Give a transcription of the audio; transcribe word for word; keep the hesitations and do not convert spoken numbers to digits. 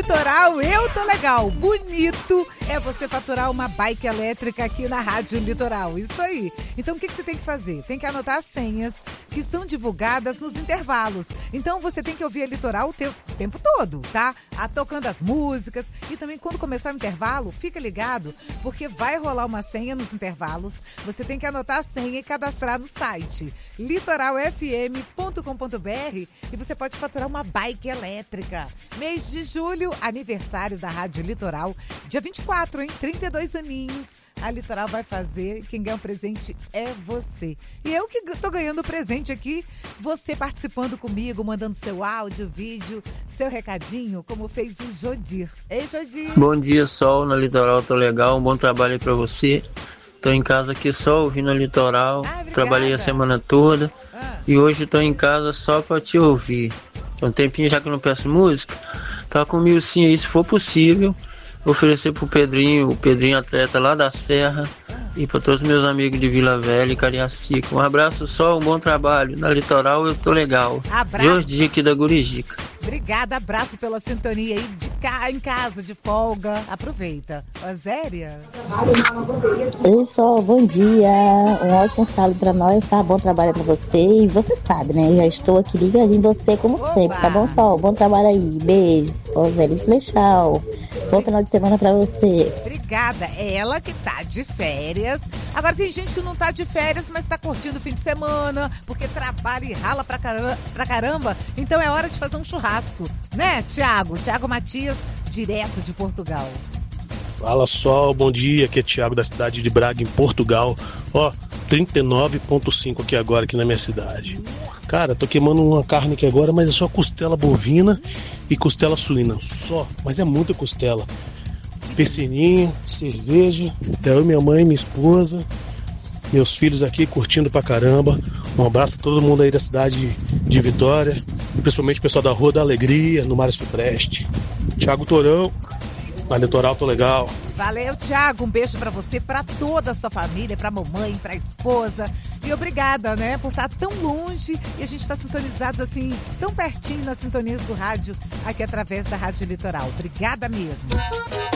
Litoral, eu tô legal. Bonito é você faturar uma bike elétrica aqui na Rádio Litoral. Isso aí. Então o que, que você tem que fazer? Tem que anotar as senhas que são divulgadas nos intervalos. Então você tem que ouvir a Litoral o tempo, o tempo todo, tá? A, tocando as músicas. E também quando começar o intervalo, fica ligado, porque vai rolar uma senha nos intervalos. Você tem que anotar a senha e cadastrar no site litoral f m ponto com ponto b r e você pode faturar uma bike elétrica. Mês de julho, aniversário da Rádio Litoral. Dia vinte e quatro, hein? trinta e dois aninhos. A Litoral vai fazer. Quem ganha um presente é você. E eu que tô ganhando presente aqui. Você participando comigo, mandando seu áudio, vídeo, seu recadinho, como fez o Jodir. Ei, Jodir. Bom dia, Sol. Na Litoral, tô legal. Um bom trabalho aí pra você. Tô em casa aqui só ouvindo a Litoral. Ah, trabalhei a semana toda. Ah. E hoje tô em casa só pra te ouvir. Tem um tempinho já que eu não peço música. Tá com mil sim aí, se for possível. Oferecer pro Pedrinho, o Pedrinho atleta lá da Serra. E para todos os meus amigos de Vila Velha e Cariacica. Um abraço só, um bom trabalho. Na Litoral eu tô legal. Abraço. Jordi aqui da Gurijica. Obrigada, abraço pela sintonia aí de cá em casa, de folga. Aproveita. Oséria. Oi, Sol, bom dia. Um ótimo sábado pra nós, tá? Bom trabalho pra você. E você sabe, né? Já estou aqui ligadinho em você, como Oba. sempre. Tá bom, Sol? Bom trabalho aí. Beijos. Oséria de Flechal. Bom final de semana pra você. Obrigada. É ela que tá de férias. Agora tem gente que não tá de férias, mas tá curtindo o fim de semana, porque trabalha e rala pra caramba, pra caramba. Então é hora de fazer um churrasco, né, Tiago? Tiago Matias, direto de Portugal. Fala, Sol, bom dia. Aqui é Tiago da cidade de Braga, em Portugal. Ó, trinta e nove ponto cinco aqui agora, aqui na minha cidade. Cara, tô queimando uma carne aqui agora, mas é só costela bovina e costela suína. Só, mas é muita costela. Piscininha, cerveja, até eu, minha mãe, minha esposa, meus filhos aqui curtindo pra caramba. Um abraço a todo mundo aí da cidade de Vitória, principalmente o pessoal da Rua da Alegria, no Mário Cipreste. Thiago Torão, na Litoral, tô legal. Valeu, Thiago, um beijo pra você, pra toda a sua família, pra mamãe, pra esposa. E obrigada, né, por estar tão longe e a gente tá sintonizado assim, tão pertinho nas sintonias do rádio, aqui através da Rádio Litoral. Obrigada mesmo.